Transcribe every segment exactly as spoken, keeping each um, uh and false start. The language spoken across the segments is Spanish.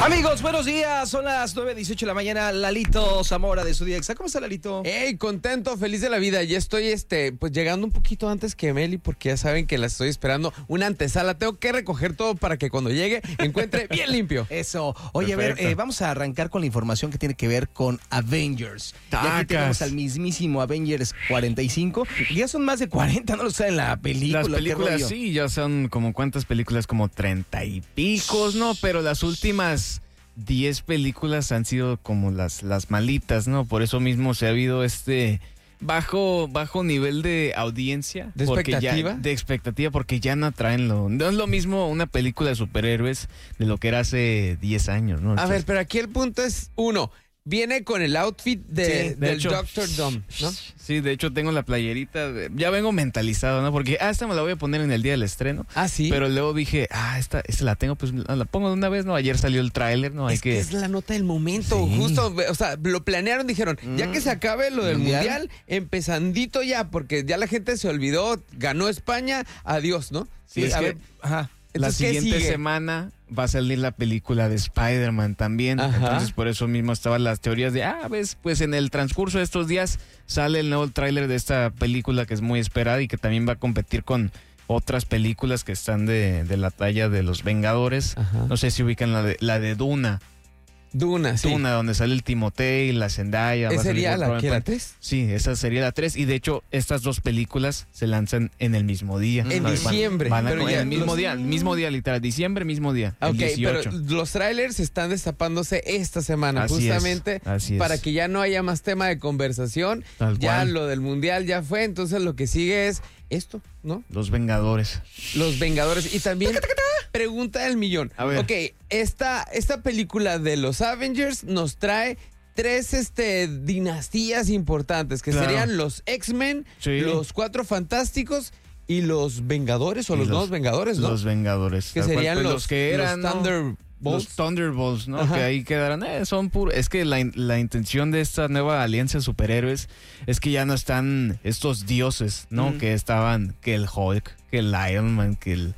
Amigos, buenos días. Son las nueve dieciocho de la mañana. Lalito Zamora de Sudiexa. ¿Cómo está, Lalito? Hey, contento, feliz de la vida. Ya estoy, este, pues llegando un poquito antes que Meli, porque ya saben que la estoy esperando una antesala. Tengo que recoger todo para que cuando llegue encuentre bien limpio. Eso. Oye, Perfecto. a ver, eh, vamos a arrancar con la información que tiene que ver con Avengers. Tacas. Ya aquí tenemos al mismísimo Avengers cuarenta y cinco. Ya son más de cuarenta, no lo saben, la película. Las películas, sí, ya son como cuántas películas, como treinta y picos, ¿no? Pero las últimas diez películas han sido como las, las malitas, ¿no? Por eso mismo se ha habido este bajo, bajo nivel de audiencia. ¿De porque expectativa? Ya, de expectativa, porque ya no atraen lo... No es lo mismo una película de superhéroes de lo que era hace diez años, ¿no? A Entonces, ver, pero aquí el punto es, uno, viene con el outfit de, Sí, de del hecho. doctor Doom, ¿no? Sí, de hecho tengo la playerita, de- ya vengo mentalizado, ¿no? Porque, ah, esta me la voy a poner en el día del estreno. Ah, sí. Pero luego dije, ah, esta, esta la tengo, pues la pongo de una vez, ¿no? Ayer salió el tráiler, ¿no? Hay es que... que... es la nota del momento, Sí. justo, o sea, lo planearon, dijeron, ya que se acabe lo del ¿Mundial? mundial, empezandito ya, porque ya la gente se olvidó, ganó España, adiós, ¿no? Sí, es a que ver, ajá. la Entonces, ¿qué siguiente sigue? semana va a salir la película de Spider-Man también. Ajá. Entonces, por eso mismo estaban las teorías de, ah, ves, pues en el transcurso de estos días sale el nuevo tráiler de esta película que es muy esperada y que también va a competir con otras películas que están de, de la talla de los Vengadores. Ajá. No sé si ubican la de, la de Duna. Duna, sí. Duna, donde sale el Timothée, la Zendaya. va a ¿Esa salir sería Robert la que Pattinson. la tres? Sí, esa sería la tres. Y de hecho, estas dos películas se lanzan en el mismo día. En Van- diciembre, Van a- pero en ya el mismo los- día, el mismo día, literal. Diciembre, mismo día. el Ok, dieciocho. pero los trailers están destapándose esta semana, Así justamente es, así es. para que ya no haya más tema de conversación. Tal ya cual. lo del mundial ya fue, entonces lo que sigue es esto, ¿no? Los Vengadores. Los Vengadores. Y también, pregunta del millón. A ver. Ok, esta, esta película de los Avengers nos trae tres este, dinastías importantes, que Claro. serían los X-Men, Sí. los Cuatro Fantásticos y los Vengadores, o Y los, nuevos Vengadores, ¿no? Los Vengadores. Que tal cual, serían pues, los, que eran, los ¿no? Thunderbolts. Los Thunderbolts, ¿no? Ajá. Que ahí quedarán. Eh, son puros. Es que la, in- la intención de esta nueva alianza de superhéroes es que ya no están estos dioses, ¿no? Ujú. Que estaban, que el Hulk, que el Iron Man, que el,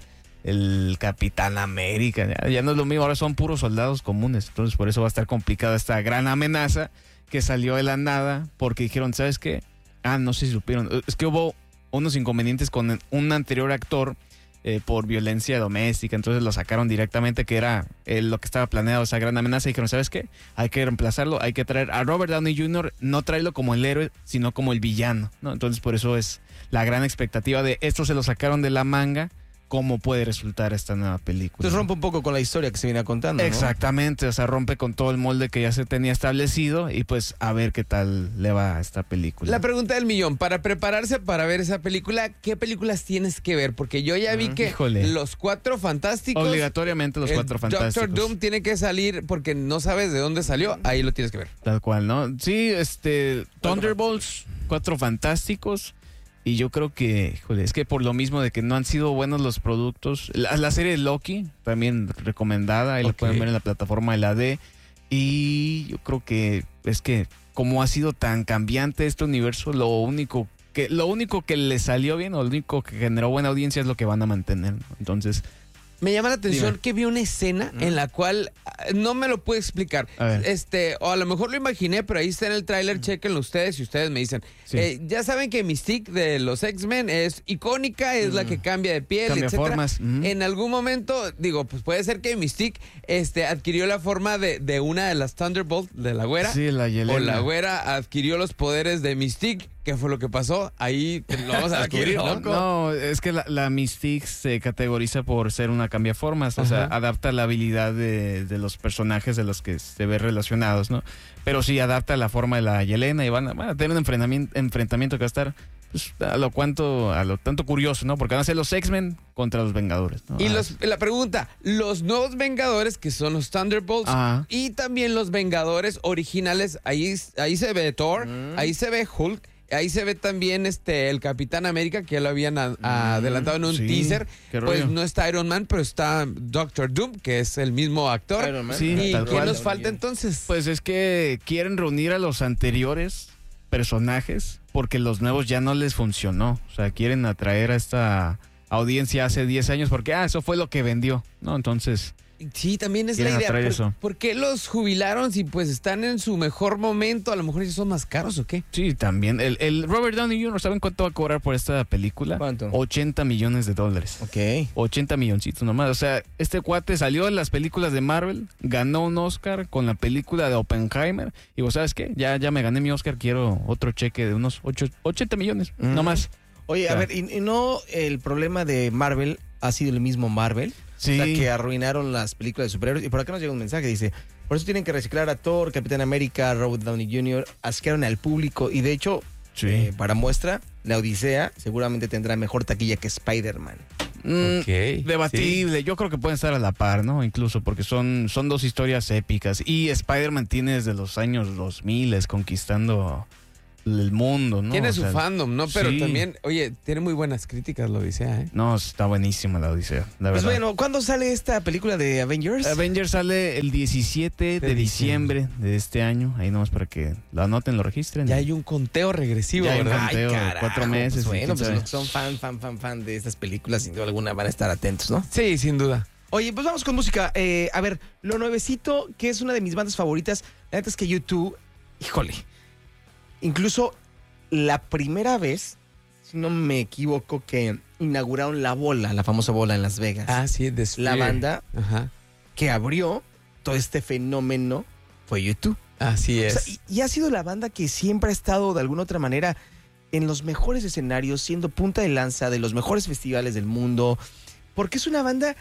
el Capitán América. Ya, ya no es lo mismo, ahora son puros soldados comunes. Entonces, por eso va a estar complicada esta gran amenaza que salió de la nada, porque dijeron, ¿sabes qué? Ah, no sé si supieron. Es que hubo unos inconvenientes con un anterior actor. Eh, por violencia doméstica, entonces lo sacaron directamente, que era eh, lo que estaba planeado, esa gran amenaza, y dijeron, ¿sabes qué? Hay que reemplazarlo, hay que traer a Robert Downey junior, no traerlo como el héroe, sino como el villano, ¿no? Entonces por eso es la gran expectativa de esto, se lo sacaron de la manga, ¿cómo puede resultar esta nueva película? Entonces rompe un poco con la historia que se viene contando, ¿no? Exactamente, o sea, rompe con todo el molde que ya se tenía establecido y pues a ver qué tal le va a esta película. La pregunta del millón, para prepararse para ver esa película, ¿qué películas tienes que ver? Porque yo ya vi Ah, que híjole. los Cuatro Fantásticos... Obligatoriamente los el Cuatro Fantásticos. Doctor Doom tiene que salir porque no sabes de dónde salió, ahí lo tienes que ver. Tal cual, ¿no? Sí, este, Thunderbolts, Cuatro Fantásticos, y yo creo que, híjole, es que por lo mismo de que no han sido buenos los productos, la, la serie de Loki, también recomendada, ahí la Ok. pueden ver en la plataforma de la D, y yo creo que es que como ha sido tan cambiante este universo, lo único que, lo único que le salió bien, o lo único que generó buena audiencia es lo que van a mantener, ¿no? Entonces, Me llama la atención Dime. que vi una escena en la cual ah, no me lo puedo explicar. A ver. Este, o a lo mejor lo imaginé, pero ahí está en el tráiler, chequenlo ustedes y ustedes me dicen. Sí. Eh, ya saben que Mystique de los X-Men es icónica, es la que cambia de piel, Cambia etcétera. formas, ujú. En algún momento, digo, pues puede ser que Mystique este, adquirió la forma de, de una de las Thunderbolt, de la güera. sí, la Yelena. O la güera adquirió los poderes de Mystique. ¿Qué fue lo que pasó? Ahí lo vamos a descubrir, ¿no? No, es que la, la Mystique se categoriza por ser una cambiaformas, o sea, Ajá. adapta la habilidad de, de los personajes de los que se ve relacionados, ¿no? Pero sí adapta la forma de la Yelena y van a, van a tener un enfrentamiento, enfrentamiento que va a estar pues, a lo cuanto, a lo tanto curioso, ¿no? Porque van a ser los X-Men contra los Vengadores, ¿no? Y Ah, los, la pregunta, los nuevos Vengadores, que son los Thunderbolts, Ajá. y también los Vengadores originales, ahí, ahí se ve Thor, ahí se ve Hulk, ahí se ve también este el Capitán América, que ya lo habían a- adelantado en un sí, teaser. qué Pues rollo. no está Iron Man, pero está Doctor Doom, que es el mismo actor. Iron Man. Sí, ¿Y tal qué cual. nos falta entonces? Pues es que quieren reunir a los anteriores personajes porque los nuevos ya no les funcionó. O sea, quieren atraer a esta audiencia hace diez años porque, ah, eso fue lo que vendió, ¿no? Entonces, Sí, también es la Quieren idea. atraer ¿Por, eso. ¿Por qué los jubilaron si pues están en su mejor momento? A lo mejor ellos son más caros o qué. Sí, también. El, el Robert Downey junior, ¿saben cuánto va a cobrar por esta película? ¿Cuánto? ochenta millones de dólares. Ok. ochenta milloncitos nomás. O sea, este cuate salió en las películas de Marvel, ganó un Oscar con la película de Oppenheimer. Y vos, ¿sabes qué? Ya, ya me gané mi Oscar, quiero otro cheque de unos ocho, ochenta millones, Mm. nomás. Oye, a Ya. ver, ¿y, y no el problema de Marvel ha sido el mismo Marvel? Sí. O sea, que arruinaron las películas de superhéroes. Y por acá nos llega un mensaje, dice, por eso tienen que reciclar a Thor, Capitán América, Robert Downey junior Asquearon al público. Y de hecho, Sí. eh, para muestra, la Odisea seguramente tendrá mejor taquilla que Spider-Man. Mm, Ok, Debatible, yo creo que pueden estar a la par, ¿no? Incluso porque son, son dos historias épicas. Y Spider-Man tiene desde los años dos mil conquistando el mundo, ¿no? Tiene O su sea, fandom, ¿no? Pero sí. también, oye, tiene muy buenas críticas, lo Odisea, ¿eh? No, está buenísima la Odisea, la Pues verdad. bueno, ¿cuándo sale esta película de Avengers? Avengers sale el diecisiete de, De diciembre de este año. Ahí nomás para que lo anoten, lo registren. Ya hay un conteo regresivo, Ya hay un ¿verdad? conteo. de carajo, cuatro meses, Pues bueno, quién pues sabe. los que son fan, fan, fan, fan de estas películas, sin duda alguna, van a estar atentos, ¿no? Sí, sin duda. Oye, pues vamos con música. Eh, a ver, lo nuevecito, que es una de mis bandas favoritas, la neta es que YouTube, híjole, incluso la primera vez, si no me equivoco, que inauguraron la bola, la famosa bola en Las Vegas, Ah, sí, The la Sphere. banda Ajá. que abrió todo este fenómeno fue YouTube. Así O es. sea, y, y ha sido la banda que siempre ha estado de alguna otra manera en los mejores escenarios, siendo punta de lanza de los mejores festivales del mundo, porque es una banda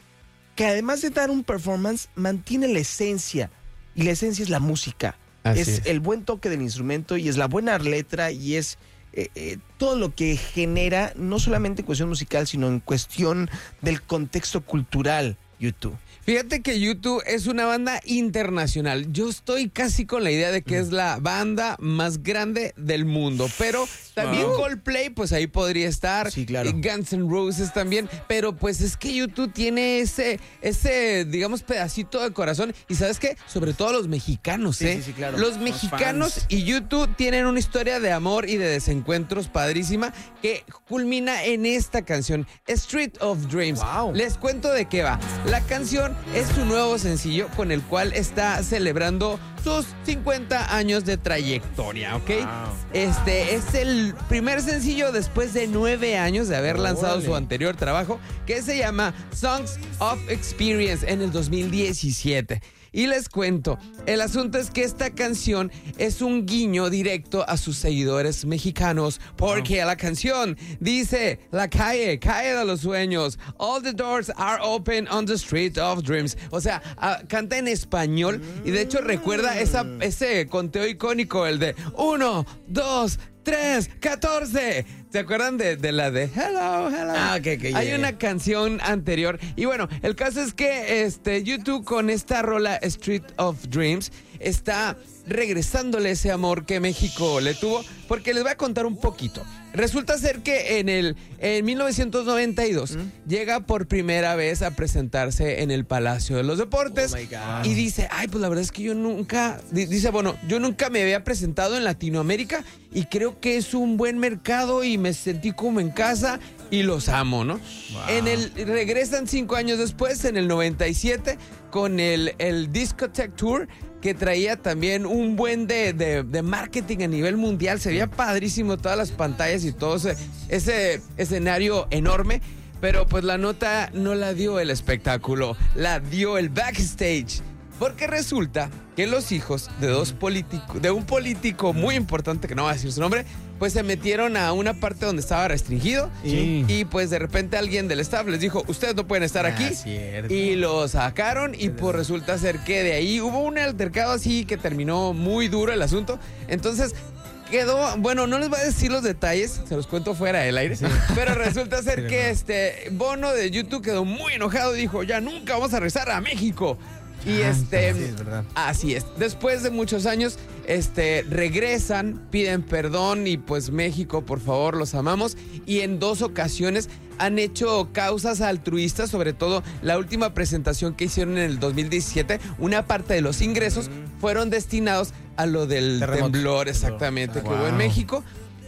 que además de dar un performance, mantiene la esencia, y la esencia es la música. Así es, es. el buen toque del instrumento y es la buena letra y es eh, eh, todo lo que genera, no solamente en cuestión musical, sino en cuestión del contexto cultural, YouTube. Fíjate que YouTube es una banda internacional. Yo estoy casi con la idea de que es la banda más grande del mundo. Pero también Wow. Coldplay, pues ahí podría estar. Sí, claro. Eh, Guns N' Roses también. Pero pues es que YouTube tiene ese, ese, digamos, pedacito de corazón. Y ¿sabes qué? Sobre todo los mexicanos, Sí, ¿eh? sí, sí, claro. Los Los mexicanos fans. y YouTube tienen una historia de amor y de desencuentros padrísima que culmina en esta canción, Street of Dreams. Wow. Les cuento de qué va. La canción es su nuevo sencillo con el cual está celebrando sus cincuenta años de trayectoria, ¿ok? Wow. Este es el primer sencillo después de nueve años de haber lanzado Órale. su anterior trabajo, que se llama Songs of Experience en el dos mil diecisiete. Y les cuento, el asunto es que esta canción es un guiño directo a sus seguidores mexicanos, porque la canción dice, la calle, calle de los sueños, all the doors are open on the street of dreams. O sea, ah, canta en español y de hecho recuerda esa, ese conteo icónico, el de uno, dos, tres, catorce. ¿Se acuerdan de, de la de Hello, Hello? Ah, ok, ok, ya, Hay ya, una ya. canción anterior. Y bueno, el caso es que este, YouTube con esta rola Street of Dreams está regresándole ese amor que México le tuvo, porque les voy a contar un poquito. Resulta ser que en el en mil novecientos noventa y dos llega por primera vez a presentarse en el Palacio de los Deportes Oh my God. y dice, ay, pues la verdad es que yo nunca, di- dice, bueno, yo nunca me había presentado en Latinoamérica y creo que es un buen mercado y me sentí como en casa y los amo, ¿no? En el, regresan cinco años después, en el noventa y siete, con el, el Discotheque Tour, que traía también un buen de, de, de marketing a nivel mundial. Se veía padrísimo todas las pantallas y todo ese, ese escenario enorme. Pero pues la nota no la dio el espectáculo, la dio el backstage. Porque resulta que los hijos de dos políticos, de un político muy importante, que no va a decir su nombre, pues se metieron a una parte donde estaba restringido. Sí. Y pues de repente alguien del staff les dijo, ustedes no pueden estar aquí. Ah, cierto. Y lo sacaron y pues resulta ser que de ahí hubo un altercado así que terminó muy duro el asunto. Entonces quedó, bueno, no les voy a decir los detalles, se los cuento fuera del aire, pero resulta ser que este Bono de YouTube quedó muy enojado y dijo, ya nunca vamos a regresar a México. Y este, sí, es verdad. así es. Después de muchos años, este, regresan, piden perdón y pues México, por favor, los amamos. Y en dos ocasiones han hecho causas altruistas, sobre todo la última presentación que hicieron en el dos mil diecisiete, una parte de los ingresos fueron destinados a lo del Terremoto. temblor exactamente que hubo en Wow. México.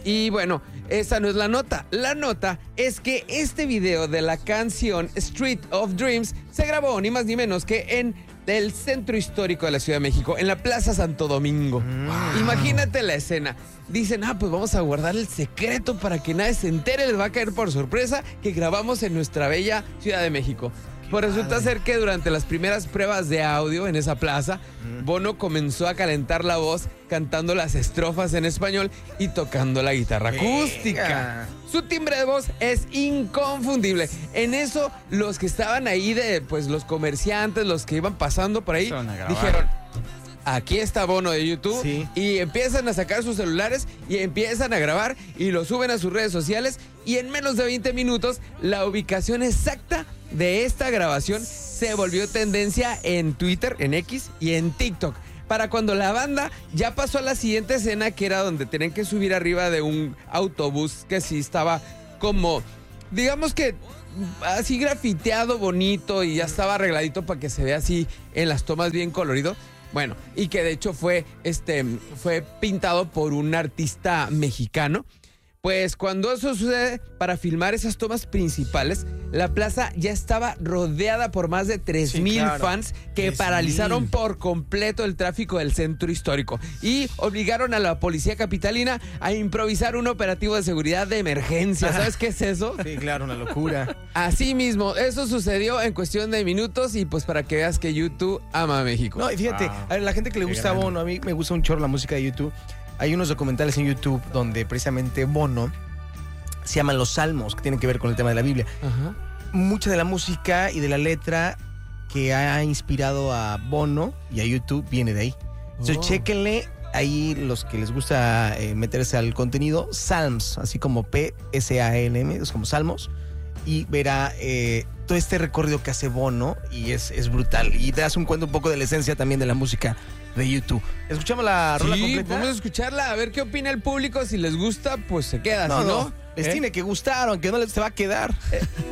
Y bueno, esa no es la nota. La nota es que este video de la canción Street of Dreams se grabó ni más ni menos que en el centro histórico de la Ciudad de México, en la Plaza Santo Domingo. Wow. Imagínate la escena. Dicen, ah, pues vamos a guardar el secreto para que nadie se entere, les va a caer por sorpresa que grabamos en nuestra bella Ciudad de México. Pues resulta ser que durante las primeras pruebas de audio en esa plaza, Bono comenzó a calentar la voz cantando las estrofas en español y tocando la guitarra acústica. Su timbre de voz es inconfundible. En eso, los que estaban ahí, de pues los comerciantes, los que iban pasando por ahí, dijeron, aquí está Bono de YouTube, sí. Y empiezan a sacar sus celulares y empiezan a grabar y lo suben a sus redes sociales y en menos de veinte minutos la ubicación exacta de esta grabación se volvió tendencia en Twitter, en X y en TikTok. Para cuando la banda ya pasó a la siguiente escena, que era donde tenían que subir arriba de un autobús que sí estaba como, digamos que así grafiteado, bonito y ya estaba arregladito para que se vea así en las tomas bien colorido. Bueno, y que de hecho fue, este, fue pintado por un artista mexicano. Pues cuando eso sucede, para filmar esas tomas principales, la plaza ya estaba rodeada por más de tres mil sí, claro. fans que paralizaron por completo el tráfico del centro histórico y obligaron a la policía capitalina a improvisar un operativo de seguridad de emergencia. ¿Sabes qué es eso? Sí, claro, una locura. Así mismo, eso sucedió en cuestión de minutos y pues para que veas que YouTube ama a México. No, y fíjate, wow. A la gente que le gusta a Bono, a mí me gusta un chorro la música de YouTube. Hay unos documentales en YouTube donde precisamente Bono se llaman Los Salmos, que tienen que ver con el tema de la Biblia. Ajá. Mucha de la música y de la letra que ha inspirado a Bono y a YouTube viene de ahí. Entonces, oh. Chéquenle ahí los que les gusta eh, meterse al contenido, Psalms, así como P S A L M, es como Salmos, y verá eh, todo este recorrido que hace Bono y es, es brutal. Y te das un cuenta un poco de la esencia también de la música de YouTube. ¿Escuchamos la rola sí, completa? Vamos a escucharla, a ver qué opina el público. Si les gusta, pues se queda, no, si no... no. Les ¿Eh? tiene que gustar, aunque no les te va a quedar. Eh,